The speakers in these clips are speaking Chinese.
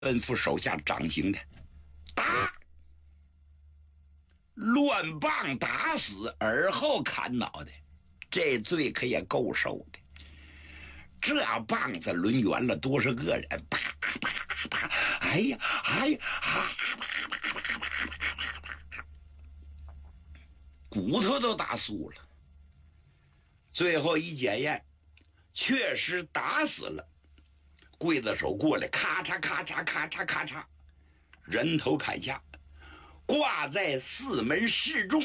吩咐手下掌刑的打，乱棒打死，而后砍脑袋，这罪可也够受的。这棒子抡圆了多少个人，啪啪啪，哎呀哎呀，骨头都打酥了。最后一检验，确实打死了。刽子手过来，咔嚓咔嚓咔嚓咔嚓，人头砍下，挂在四门示众。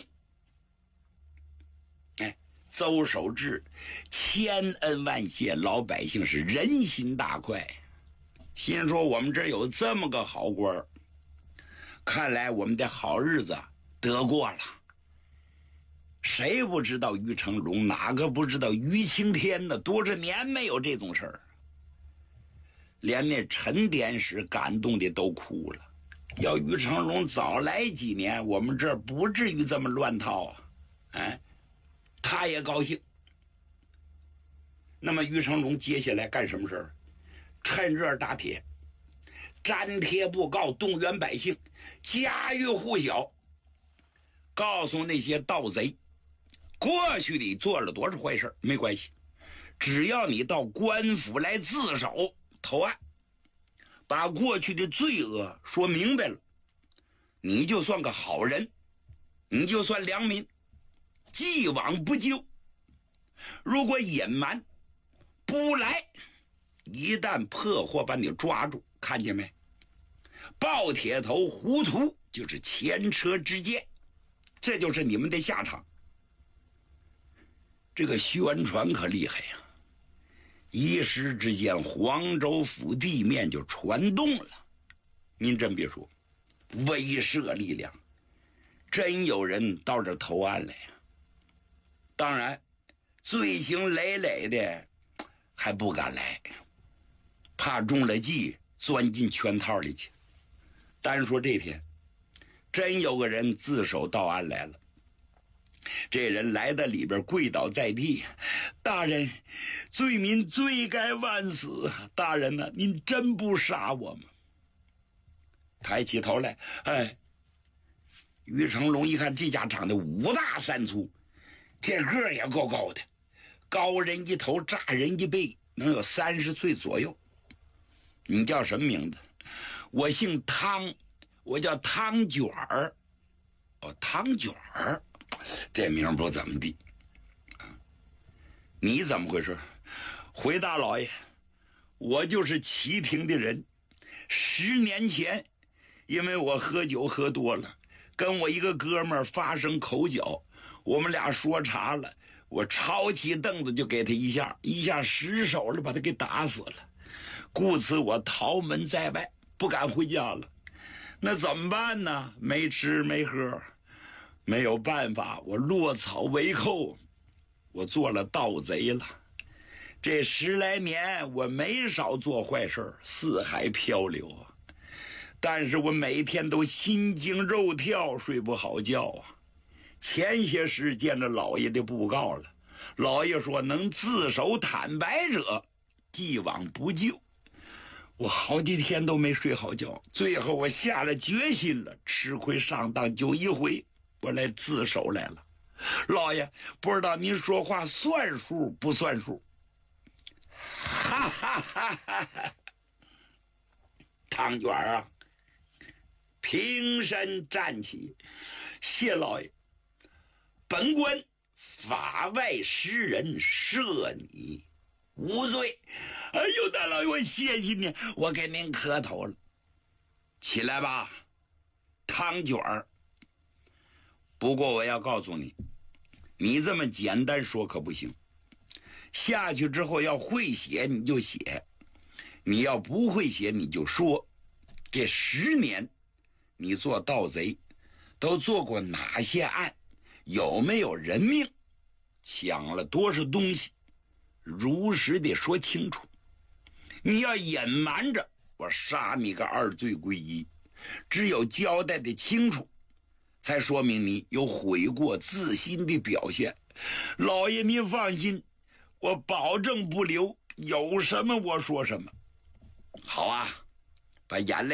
哎，邹守志千恩万谢，老百姓是人心大快，心说我们这有这么个好官，看来我们的好日子得过了。谁不知道于成龙，哪个不知道于青天呢？多少年没有这种事儿，连那陈典史感动的都哭了。要于成龙早来几年，我们这儿不至于这么乱套啊！哎，他也高兴。那么于成龙接下来干什么事儿？趁热打铁，粘贴布告，动员百姓，家喻户晓，告诉那些盗贼，过去你做了多少坏事没关系，只要你到官府来自首投案，把过去的罪恶说明白了，你就算个好人，你就算良民，既往不咎。如果隐瞒不来，一旦破获把你抓住，看见没？抱铁头糊涂就是前车之鉴，这就是你们的下场。这个宣传可厉害呀，一时之间黄州府地面就传动了。您真别说，威慑力量，真有人到这投案来呀。当然罪行累累的还不敢来，怕中了计钻进圈套里去。单说这天真有个人自首到案来了，这人来到里边跪倒在地，大人，罪民罪该万死，大人呢，您真不杀我吗？抬起头来，哎，于成龙一看这家长得五大三粗，这个儿也够高的，高人一头，炸人一背，能有30岁左右。你叫什么名字？我姓汤，我叫汤卷儿。哦，汤卷儿，这名不怎么地。你怎么回事？回答老爷，我就是齐亭的人。10年前，因为我喝酒喝多了，跟我一个哥们儿发生口角，我们俩说岔了，我抄起凳子就给他一下失手了，把他给打死了。故此我逃门在外，不敢回家了。那怎么办呢？没吃没喝，没有办法，我落草为寇，我做了盗贼了。这10来年我没少做坏事，四海漂流啊，但是我每天都心惊肉跳，睡不好觉啊。前些时见着老爷的布告了，老爷说能自首坦白者既往不咎。我好几天都没睡好觉，最后我下了决心了，吃亏上当就一回，我来自首来了。老爷，不知道您说话算数不算数？哈哈哈哈！汤圆啊，平身站起，谢老爷，本官法外施人，赦你无罪。哎呦，大老爷，我谢谢你，我给您磕头了。起来吧，汤卷儿。不过我要告诉你，你这么简单说可不行。下去之后要会写你就写，你要不会写你就说。这10年你做盗贼都做过哪些案，有没有人命，抢了多少东西，如实的说清楚。你要隐瞒着，我杀你个2罪归一。只有交代的清楚，才说明你有悔过自新的表现。老爷您放心，我保证不留，有什么我说什么。好啊， 把眼泪